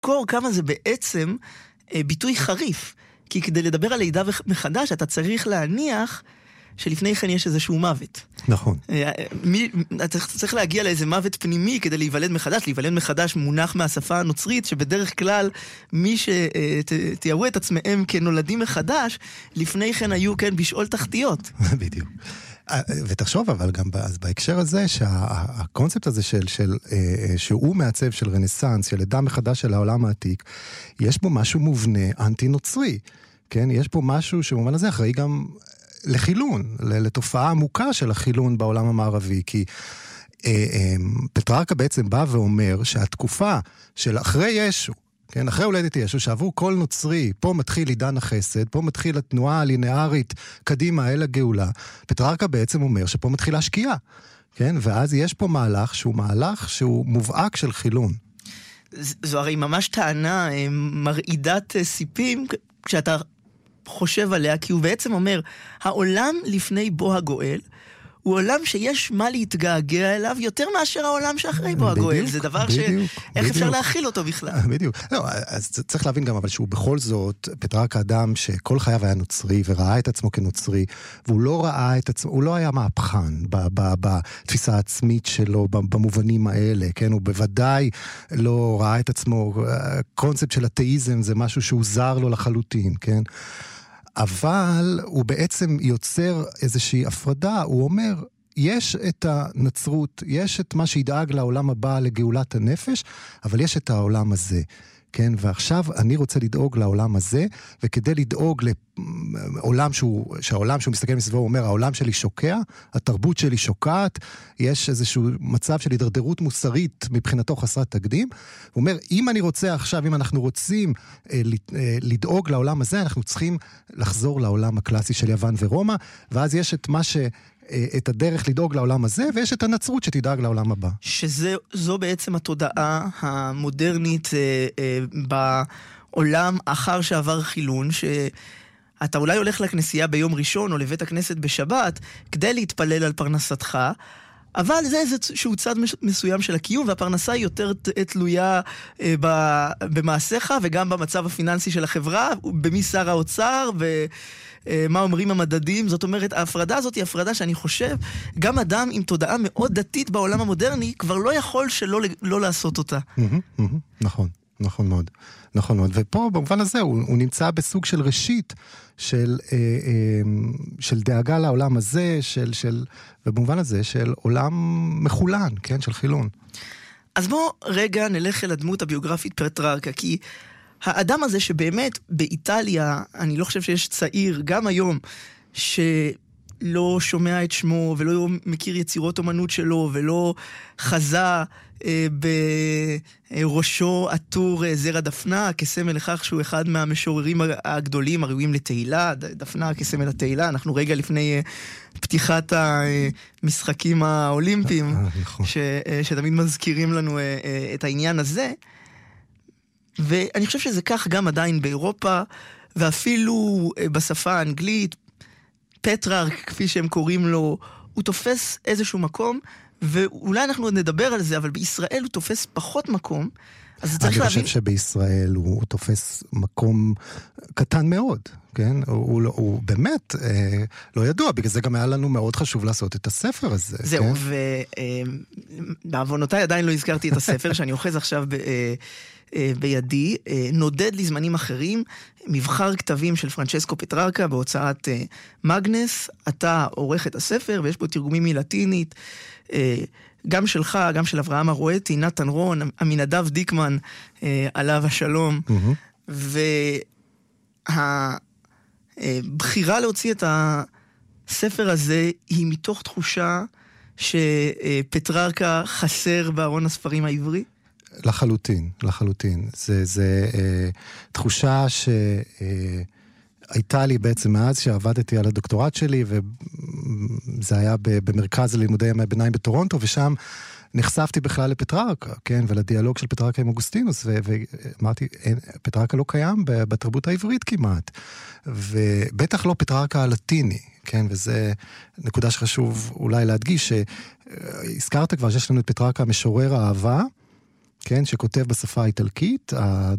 לזכור כמה זה בעצם ביטוי חריף. כי כדי לדבר על לידה מחדש, אתה צריך להניח שלפני כן יש איזשהו מוות. נכון. אתה צריך להגיע לאיזה מוות פנימי כדי להיוולד מחדש. להיוולד מחדש מונח מהשפה הנוצרית, שבדרך כלל מי שתיארו את עצמם כנולדים מחדש, לפני כן היו כן בשאול תחתיות. בדיוק. ותחשוב אבל גם בהקשר הזה שהקונספט הזה שהוא מעצב של רנסנס, של לידה מחדש של העולם העתיק, יש בו משהו מובנה אנטי-נוצרי, כן? יש פה משהו שבמובן הזה אחראי גם לחילון, לתופעה עמוקה של החילון בעולם המערבי, כי פטררקה בעצם בא ואומר שהתקופה של אחרי ישו, כן, אחרי הולדת ישו, שעבור כל נוצרי, פה מתחיל עידן החסד, פה מתחיל התנועה הלינארית קדימה אל הגאולה. פטררקה בעצם אומר שפה מתחילה השקיעה, כן, ואז יש פה מהלך שהוא מובהק של חילון. זו הרי ממש טענה מרעידת סיפים, כשאתה חושב עליה, כי הוא בעצם אומר, העולם לפני בו הגואל, הוא עולם שיש מה להתגעגע אליו יותר מאשר העולם שאחרי בו הגואל. זה דבר איך אפשר להכיל אותו בכלל? בדיוק. לא, אז צריך להבין גם אבל שהוא בכל זאת, פטררקה אדם שכל חייו היה נוצרי וראה את עצמו כנוצרי, והוא לא ראה את עצמו, הוא לא היה מהפכן בתפיסה העצמית שלו, במובנים האלה, כן? הוא בוודאי לא ראה את עצמו, קונספט של אתאיזם זה משהו שהוא זר לו לחלוטין, כן? אבל הוא בעצם יוצר איזושהי הפרדה, הוא אומר, יש את הנצרות, יש את מה שידאג לעולם הבא לגאולת הנפש, אבל יש את העולם הזה, כן? ועכשיו אני רוצה לדאוג לעולם הזה, וכדי לדאוג לעולם שהעולם שהוא מסתכל מסביבו, הוא אומר, העולם שלי שוקע, התרבות שלי שוקעת, יש איזשהו מצב של הידרדרות מוסרית מבחינתו חסרת תקדים, הוא אומר, אם אני רוצה עכשיו, אם אנחנו רוצים לדאוג לעולם הזה, אנחנו צריכים לחזור לעולם הקלאסי של יוון ורומא, ואז יש את הדרך לדאוג לעולם הזה, ויש את הנצרות שתדאג לעולם הבא. שזו בעצם התודעה המודרנית בעולם אחר שעבר חילון, שאתה אולי הולך לכנסייה ביום ראשון או לבית הכנסת בשבת, כדי להתפלל על פרנסתך, אבל זה איזשהו צד מסוים של הקיום, והפרנסה היא יותר תלויה במעשיך, וגם במצב הפיננסי של החברה, במי שר האוצר, ומה אומרים המדדים. זאת אומרת, ההפרדה הזאת היא הפרדה שאני חושב, גם אדם עם תודעה מאוד דתית בעולם המודרני, כבר לא יכול שלא לא לעשות אותה. נכון. נכון מאוד, נכון מאוד. ופה במובן הזה הוא נמצא בסוג של ראשית של דאגה לעולם הזה, ובמובן הזה של עולם מחולן, כן, של חילון. אז בוא רגע נלך אל הדמות הביוגרפית פטררקה, כי האדם הזה שבאמת באיטליה, אני לא חושב שיש צעיר, גם היום, שלא שומע את שמו, ולא מכיר יצירות אומנות שלו, ולא חזה בראשו עטור זרע דפנה, כסמל לכך שהוא אחד מהמשוררים הגדולים, הראויים לתהילה, דפנה כסמל התהילה. אנחנו רגע לפני פתיחת המשחקים האולימפיים, שתמיד מזכירים לנו את העניין הזה. ואני חושב שזה כך גם עדיין באירופה, ואפילו בשפה האנגלית, פטררק, כפי שהם קוראים לו, הוא תופס איזשהו מקום, ואולי אנחנו עוד נדבר על זה, אבל בישראל הוא תופס פחות מקום, אז צריך להבין... אני חושב שבישראל הוא תופס מקום קטן מאוד, כן? הוא באמת לא ידוע, בגלל זה גם היה לנו מאוד חשוב לעשות את הספר הזה. זהו, ובעוונותיי עדיין לא הזכרתי את הספר, שאני אוחז עכשיו בידי, נודד לזמנים אחרים, מבחר כתבים של פרנצ'סקו פטררקה בהוצאת מגנס. אתה עורך את הספר, ויש בו תרגומים מלטינית, גם שלך, גם של אברהם הרואטי, נתן רון, אמינדב דיקמן, עליו השלום. והבחירה להוציא את הספר הזה היא מתוך תחושה שפטררקה חסר בארון הספרים העברי? לחלוטין, לחלוטין. זה תחושה שהייתה לי בעצם מאז שעבדתי על הדוקטורט שלי, וזה היה במרכז ללימודי ימי ביניים בטורונטו, ושם נחשפתי בכלל לפטררקה, כן, ולדיאלוג של פטררקה עם אוגוסטינוס, ואמרתי, פטררקה לא קיים בתרבות העברית כמעט, ובטח לא פטררקה הלטיני, כן, וזה נקודה שחשוב אולי להדגיש, שהזכרת כבר שיש לנו את פטררקה משורר האהבה, כן, שכותב בשפה האיטלקית,